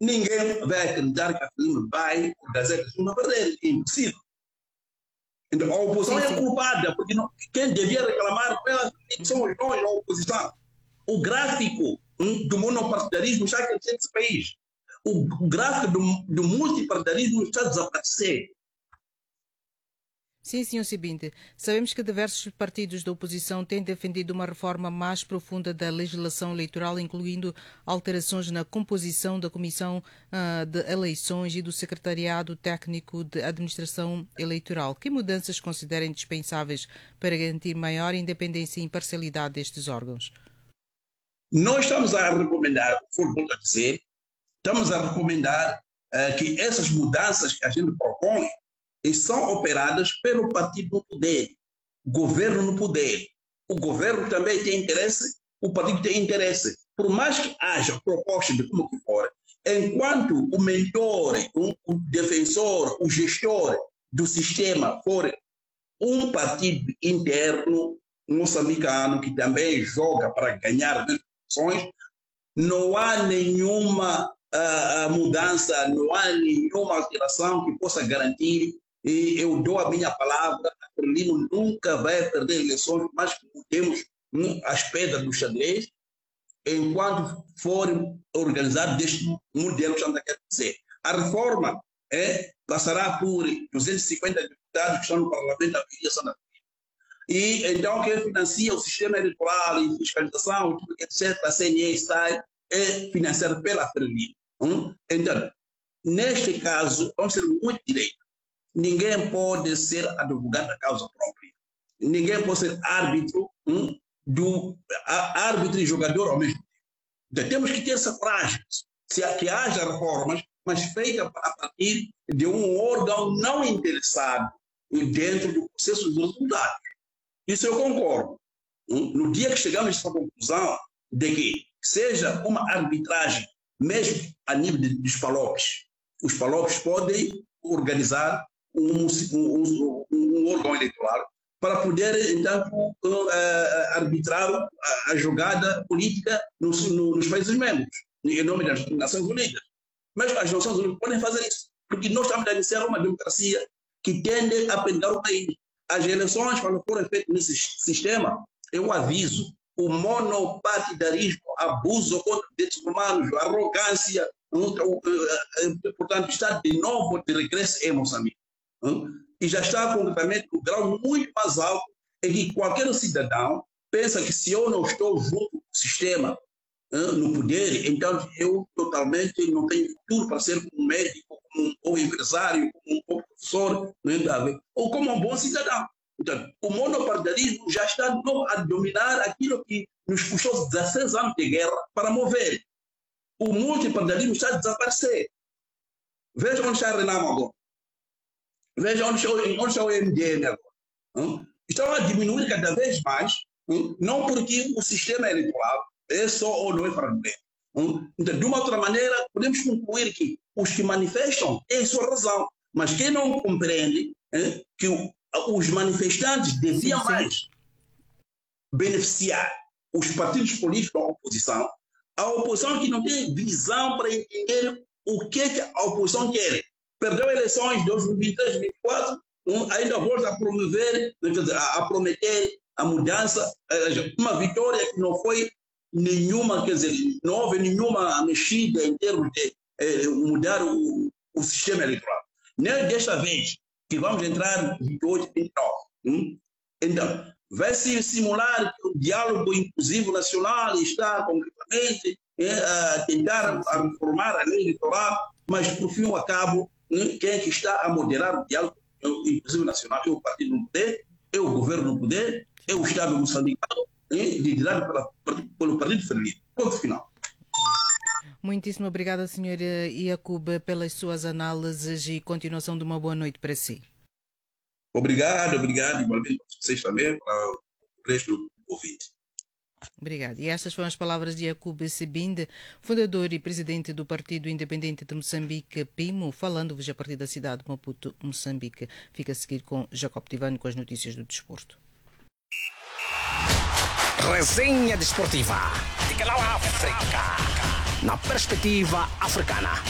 ninguém vai acreditar que a Frelimo vai organizar eleições na verdade. É impossível. Então, a oposição é culpada, porque quem devia reclamar somos nós, a oposição. O gráfico do monopartidarismo está crescendo nesse país. O gráfico do multipartidarismo está a desaparecer. Sim, Sr. Sibinde. Sabemos que diversos partidos da oposição têm defendido uma reforma mais profunda da legislação eleitoral, incluindo alterações na composição da Comissão de Eleições e do Secretariado Técnico de Administração Eleitoral. Que mudanças considera indispensáveis para garantir maior independência e imparcialidade destes órgãos? Nós estamos a recomendar, volto a dizer, estamos a recomendar que essas mudanças que a gente propõe são operadas pelo partido no poder, governo no poder. O governo também tem interesse, o partido tem interesse. Por mais que haja propostas de como que for, enquanto o mentor, o defensor, o gestor do sistema for um partido interno moçambicano que também joga para ganhar eleições, não há nenhuma mudança, não há nenhuma alteração que possa garantir. E eu dou a minha palavra, a Frelimo nunca vai perder eleições, mas que temos as pedras do xadrez, enquanto for organizado deste modelo que estamos a querer dizer. A reforma passará por 250 deputados que estão no Parlamento da Filiação da E então quem financia o sistema eleitoral e fiscalização, etc., a CNE está financiado pela Frelimo. Então, neste caso, vamos ser muito direitos. Ninguém pode ser advogado da causa própria. Ninguém pode ser árbitro, árbitro e jogador ao mesmo tempo. Então, temos que ter essa coragem. Que haja reformas, mas feitas a partir de um órgão não interessado dentro do processo dos resultados. Isso eu concordo. No dia que chegamos a essa conclusão de que seja uma arbitragem, mesmo a nível dos PALOPs, os PALOPs podem organizar um órgão eleitoral para poder, então, arbitrar a jogada política nos países membros, em nome das Nações Unidas. Mas as Nações Unidas podem fazer isso, porque nós estamos a iniciar uma democracia que tende a pendurar o país. As eleições, quando forem feitas nesse sistema, eu aviso, o monopartidarismo, abuso contra os direitos humanos, arrogância, portanto, está de novo de regresso em Moçambique. E já está concretamente no grau muito mais alto em que qualquer cidadão pensa que se eu não estou junto com o sistema no poder, então eu totalmente não tenho futuro para ser como médico, como um empresário, como um professor, ou como um bom cidadão. Então, o monopartidarismo já está a dominar aquilo que nos custou 16 anos de guerra para mover. O multipartidarismo está a desaparecer. Veja onde está a Renamo agora. Veja onde está o MDM agora. Estão a diminuir cada vez mais, não porque o sistema eleitoral é só ou não é fraudulento. Então, de uma outra maneira, podemos concluir que os que manifestam têm sua razão, mas quem não compreende que os manifestantes deviam mais beneficiar os partidos políticos da oposição, a oposição que não tem visão para entender o que a oposição quer. Perdeu eleições de 2023, 2024, ainda volta a promover, a prometer a mudança, uma vitória que não foi nenhuma, quer dizer, não houve nenhuma mexida em termos de mudar o sistema eleitoral. Nem desta vez, que vamos entrar em 28, 29. Então, vai-se simular que o diálogo inclusivo nacional está concretamente a tentar reformar a lei eleitoral, mas, por fim e ao cabo, quem é que está a moderar o diálogo inclusivo nacional? É o partido no poder, é o governo no poder, é o Estado moçambicano, liderado pelo partido Frelimo. Ponto final. Muitíssimo obrigada, Sr. Iacoub, pelas suas análises e continuação de uma boa noite para si. Obrigado, igualmente para vocês também, para o resto do ouvinte. Obrigada. E estas foram as palavras de Iacoub Sibinde, fundador e presidente do Partido Independente de Moçambique, PIMO, falando-vos a partir da cidade de Maputo, Moçambique. Fica a seguir com Jacob Tivani com as notícias do desporto. Resenha desportiva de Canal África, na perspectiva africana.